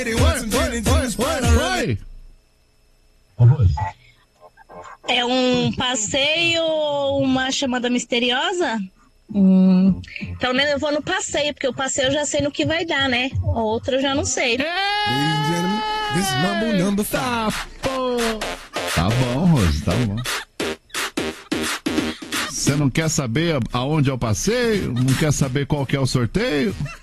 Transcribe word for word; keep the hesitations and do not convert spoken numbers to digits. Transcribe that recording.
Oi, oi. É um passeio ou uma chamada misteriosa? Hum, então eu vou no passeio, porque o passeio eu já sei no que vai dar, né? A outra eu já não sei. Tá, pô. Tá bom, Rose, tá bom. Você não quer saber aonde é o passeio? Não quer saber qual que é o sorteio?